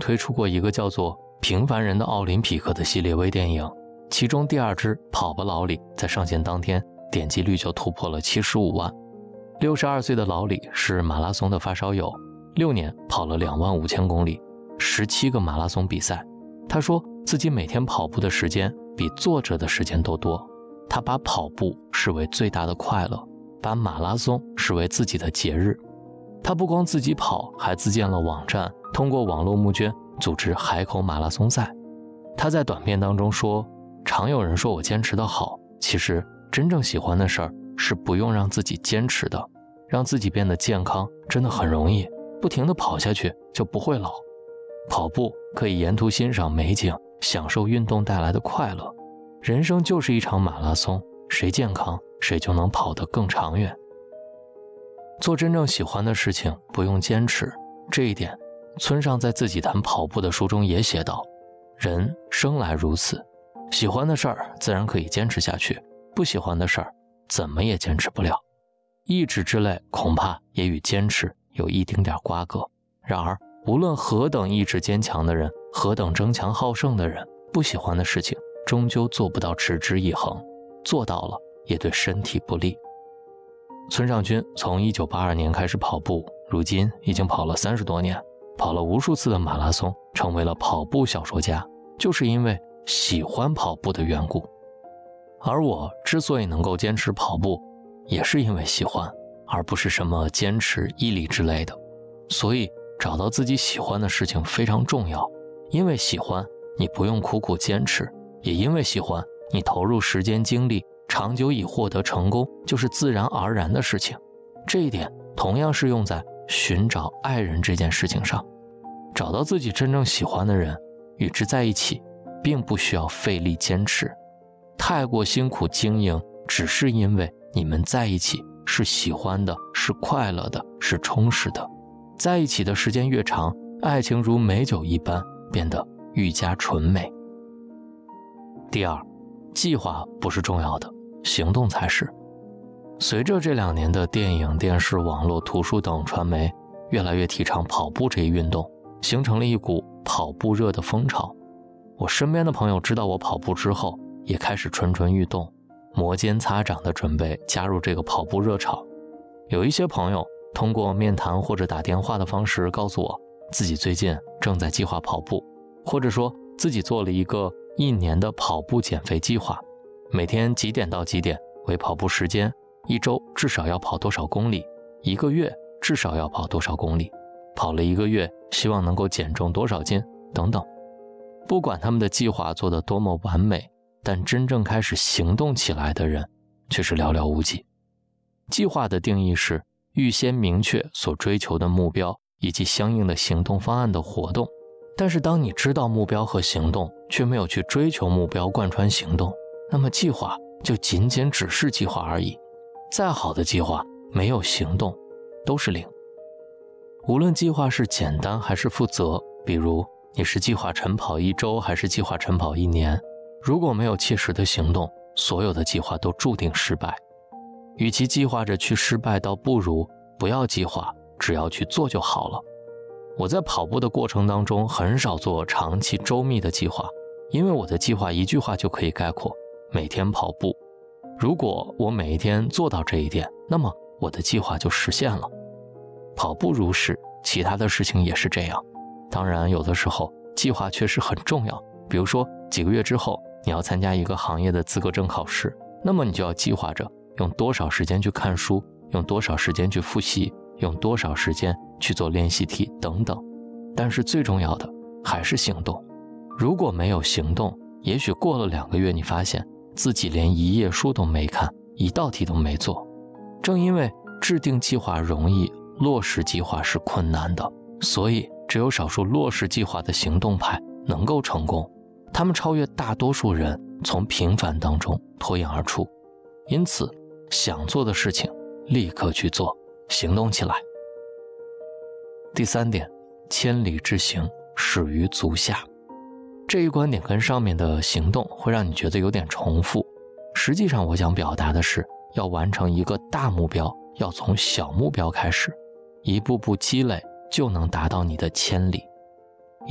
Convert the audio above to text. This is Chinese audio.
推出过一个叫做《平凡人的奥林匹克》的系列微电影，其中第2支《跑吧老李》在上线当天点击率就突破了75万。62岁的老李是马拉松的发烧友，6年跑了25000公里，17个马拉松比赛。他说自己每天跑步的时间比坐着的时间都多，他把跑步视为最大的快乐，把马拉松视为自己的节日。他不光自己跑，还自建了网站，通过网络募捐组织海口马拉松赛。他在短片当中说，常有人说我坚持得好，其实真正喜欢的事儿是不用让自己坚持的，让自己变得健康真的很容易，不停地跑下去就不会老。跑步可以沿途欣赏美景，享受运动带来的快乐。人生就是一场马拉松，谁健康谁就能跑得更长远。做真正喜欢的事情不用坚持，这一点村上在自己谈跑步的书中也写道，人生来如此，喜欢的事儿自然可以坚持下去，不喜欢的事儿怎么也坚持不了。意志之类恐怕也与坚持有一丁点瓜葛。然而无论何等意志坚强的人，何等争强好胜的人，不喜欢的事情终究做不到持之以恒，做到了也对身体不利。村上君从1982年开始跑步，如今已经跑了30多年，跑了无数次的马拉松，成为了跑步小说家，就是因为喜欢跑步的缘故。而我之所以能够坚持跑步，也是因为喜欢，而不是什么坚持毅力之类的。所以找到自己喜欢的事情非常重要，因为喜欢你不用苦苦坚持，也因为喜欢你投入时间精力，长久以获得成功就是自然而然的事情。这一点同样适用在寻找爱人这件事情上。找到自己真正喜欢的人，与之在一起并不需要费力坚持，太过辛苦经营只是因为你们在一起是喜欢的，是快乐的，是充实的。在一起的时间越长，爱情如美酒一般变得愈加纯美。第二，计划不是重要的，行动才是。随着这2年的电影、电视、网络、图书等传媒越来越提倡跑步这一运动，形成了一股跑步热的风潮。我身边的朋友知道我跑步之后，也开始蠢蠢欲动，摩肩擦掌地准备加入这个跑步热潮。有一些朋友通过面谈或者打电话的方式告诉我，自己最近正在计划跑步，或者说自己做了一个1年的跑步减肥计划，每天几点到几点为跑步时间，1周至少要跑多少公里，1个月至少要跑多少公里，跑了1个月希望能够减重多少斤等等。不管他们的计划做得多么完美，但真正开始行动起来的人却是寥寥无几。计划的定义是预先明确所追求的目标以及相应的行动方案的活动，但是当你知道目标和行动，却没有去追求目标贯穿行动，那么计划就仅仅只是计划而已。再好的计划没有行动都是零。无论计划是简单还是负责，比如你是计划晨跑1周还是计划晨跑1年，如果没有切实的行动，所有的计划都注定失败。与其计划着去失败，倒不如不要计划，只要去做就好了。我在跑步的过程当中很少做长期周密的计划，因为我的计划一句话就可以概括：每天跑步。如果我每一天做到这一点，那么我的计划就实现了。跑步如是，其他的事情也是这样。当然有的时候计划确实很重要，比如说几个月之后你要参加一个行业的资格证考试，那么你就要计划着用多少时间去看书，用多少时间去复习，用多少时间去做练习题等等。但是最重要的还是行动。如果没有行动，也许过了2个月，你发现自己连1页书都没看，1道题都没做。正因为制定计划容易，落实计划是困难的，所以只有少数落实计划的行动派能够成功，他们超越大多数人，从平凡当中脱颖而出。因此想做的事情立刻去做，行动起来。第3点，千里之行始于足下。这一观点跟上面的行动会让你觉得有点重复，实际上我想表达的是，要完成一个大目标，要从小目标开始，一步步积累就能达到你的千里。